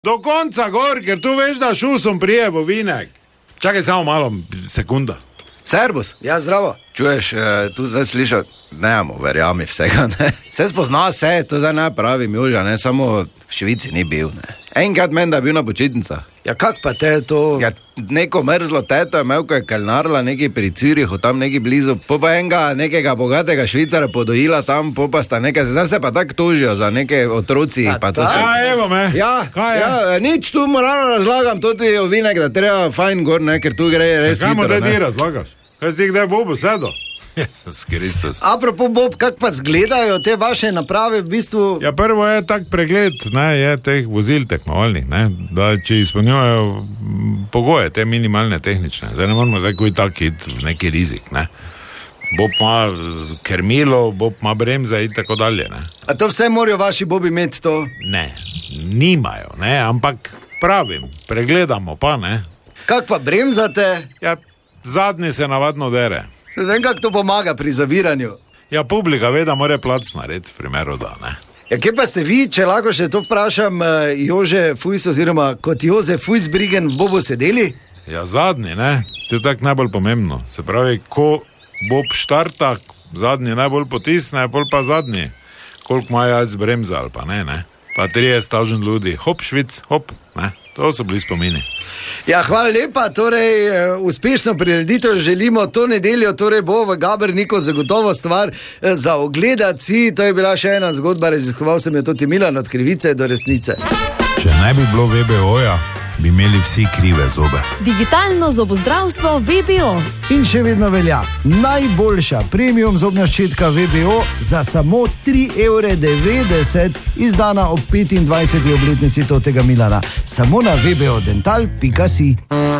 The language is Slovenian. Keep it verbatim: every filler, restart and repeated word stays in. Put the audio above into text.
Do konca gor, ker tu veš, da šusom prije v vinek. Čakaj samo malo, sekunda. Servus. Ja, zdravo. Čuješ, tu zdaj slišal, nemo, verjami vsega, ne. Se spozna se, to zdaj ne pravim, Joža, ne, samo v Švici ni bil, ne. Enkrat meni, da je bil na počitnicah. Ja, kak pa te to? Ja, neko mrzlo teto je imel, ko je kalnarila neki pri Cirihu, tam neki blizu, po pa enega nekega bogatega Švicara podojila tam, po pa sta nekaj, zdaj se pa tako tužijo za neke otroci. A, pa to ta? se... Ja, evo me. Ja, Kaj je? ja, nič tu moralno razlagam, to ti je ovinek, da treba fajn gor, ne, ker tu gre res Kaj mu hitro, te ti ne. razlagaš? Kaj si ti kdaj Bobo sedel? Jezus Kristus. Apropo, Bob, kak pa zgledajo te vaše naprave v bistvu? Ja, prvo je tak pregled, ne, je teh vozil tekmovalnih, ne, da če izpolnjujejo m, pogoje, te minimalne tehnične. Zdaj ne moramo zdaj koji tak iti v neki rizik, ne. Bob ima krmilo, Bob ima bremze in tako dalje, ne. A to vse morajo vaši Bobi imeti to? Ne, nimajo, ne, ampak pravim, pregledamo pa, ne. Kak pa bremzate? Ja, zadnji se navadno dere. Se vem, kak to pomaga pri zaviranju. Ja, publika ve, da mora plac narediti v primeru, da, ne. Ja, kje pa ste vi, če lahko še to vprašam, eh, Jože Fujs oziroma kot Jozef Fujsbrigen v Bobu sedeli? Ja, zadnji, ne, to je tako najbolj pomembno. Se pravi, ko Bob štarta, zadnji najbolj potisne, pol pa zadnji. Koliko ima jajc bremza ali pa ne, ne. Pa trideset tisoč ljudi, hop, Švic, hop, ne. To so bili spomini. Ja, hvala lepa, torej eh, uspešno prireditev želimo to nedeljo, torej bo v Gaberniku zagotovo stvar eh, za ogledati si, to je bila še ena zgodba, raziskoval sem jo tudi Milan od krivice do resnice. Če ne bi bilo V B O-ja, bi imeli vsi krive zobe. Digitalno zobozdravstvo V B O. In še vedno velja, najboljša premium zobna ščetka V B O za samo tri evre devetdeset, izdana ob petindvajseti obletnici totega Milana. Samo na v b o dental pika si.